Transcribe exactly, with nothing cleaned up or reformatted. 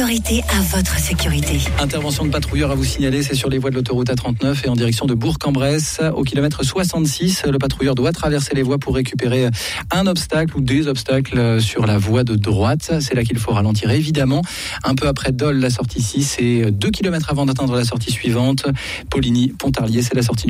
Priorité à votre sécurité. Intervention de patrouilleur à vous signaler, c'est sur les voies de l'autoroute A trente-neuf et en direction de Bourg-en-Bresse. Au kilomètre soixante-six, le patrouilleur doit traverser les voies pour récupérer un obstacle ou des obstacles sur la voie de droite. C'est là qu'il faut ralentir évidemment. Un peu après Dole, la sortie six, et deux kilomètres avant d'atteindre la sortie suivante. Poligny, Pontarlier, c'est la sortie